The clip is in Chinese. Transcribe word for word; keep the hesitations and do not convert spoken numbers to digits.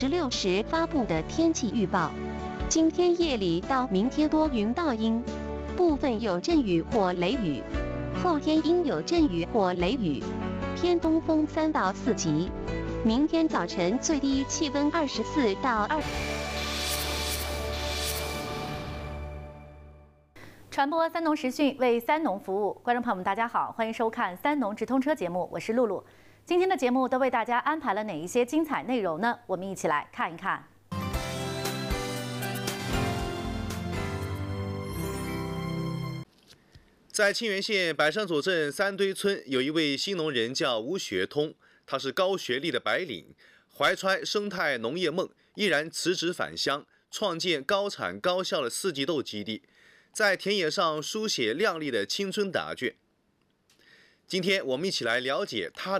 十六时发布的天气预报：今天夜里到明天多云到阴，部分有阵雨或雷雨。后天阴有阵雨或雷雨，偏东风三到四级。明天早晨最低气温二十四到二。 传播三农时讯，为三农服务。观众朋友们，大家好，欢迎收看三农直通车节目，我是露露。今天的节目都为大家安排了哪一些精彩内容呢？我们一起来看一看。 在沁源县百山左镇三堆村，有一位新农人叫吴学通，他是高学历的白领，怀揣生态农业梦，毅然辞职返乡，创建高产高效的四季豆基地，在田野上书写亮丽的青春答卷。今天我们一起来了解他的